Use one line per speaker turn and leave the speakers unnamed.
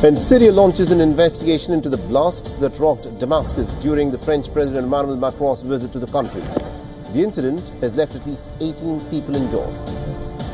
And Syria launches an investigation into the blasts that rocked Damascus during the French President Emmanuel Macron's visit to the country. The incident has left at least 18 people injured.